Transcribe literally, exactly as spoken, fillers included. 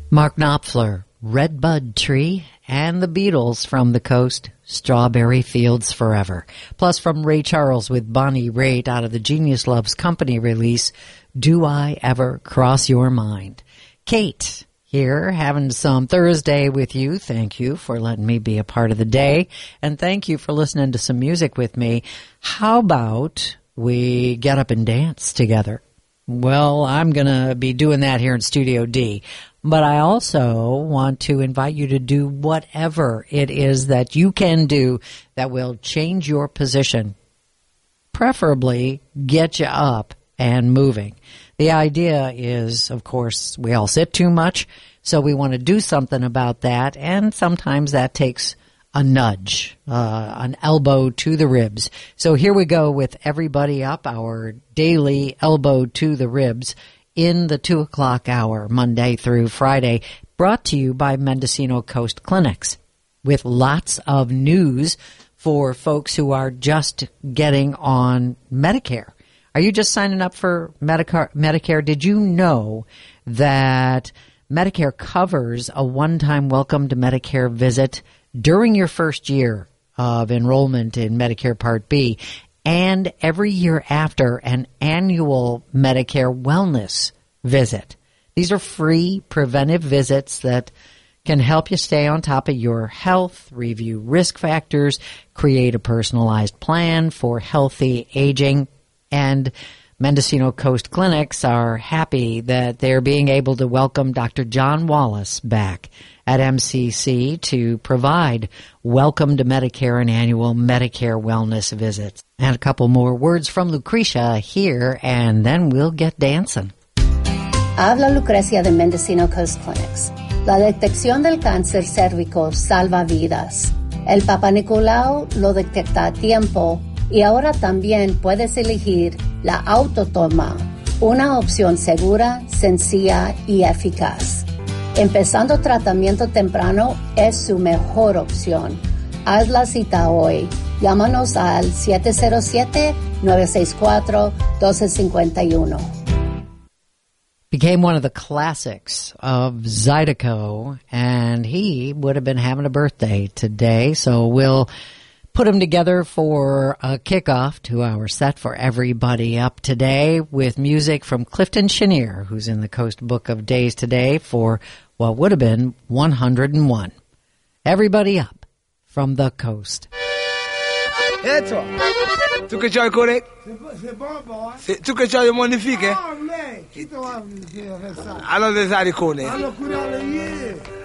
Mark Knopfler, Redbud Tree, and the Beatles from the coast, Strawberry Fields Forever. Plus from Ray Charles with Bonnie Raitt out of the Genius Loves Company release, Do I Ever Cross Your Mind? Kate here having some Thursday with you. Thank you for letting me be a part of the day, and thank you for listening to some music with me. How about we get up and dance together? Well, I'm going to be doing that here in Studio D. But I also want to invite you to do whatever it is that you can do that will change your position, preferably get you up and moving. The idea is, of course, we all sit too much, so we want to do something about that, and sometimes that takes a nudge, uh, an elbow to the ribs. So here we go with Everybody Up, our daily elbow to the ribs in the two o'clock hour, Monday through Friday, brought to you by Mendocino Coast Clinics, with lots of news for folks who are just getting on Medicare. Are you just signing up for Medicare? Medicare? Did you know that Medicare covers a one-time welcome to Medicare visit during your first year of enrollment in Medicare Part B, and every year after, an annual Medicare wellness visit? These are free preventive visits that can help you stay on top of your health, review risk factors, create a personalized plan for healthy aging. And Mendocino Coast Clinics are happy that they're being able to welcome Doctor John Wallace back at M C C to provide Welcome to Medicare and annual Medicare wellness visits. And a couple more words from Lucrecia here, and then we'll get dancing. Habla Lucrecia de Mendocino Coast Clinics. La detección del cáncer cérvico salva vidas. El Papa Nicolau lo detecta a tiempo y ahora también puedes elegir la autotoma, una opción segura, sencilla y eficaz. Empezando tratamiento temprano es su mejor opción. Haz la cita hoy. Llámanos al siete cero siete, nueve seis cuatro, uno dos cinco uno. Became one of the classics of Zydeco, and he would have been having a birthday today, so we'll put him together for a kickoff to our set for Everybody Up today with music from Clifton Chenier, who's in the Coast Book of Days today for what would have been one hundred and one. Everybody Up from the coast. Eto, tu che c'hai il corretto? Tu che c'hai le modifiche? Allora, le sai con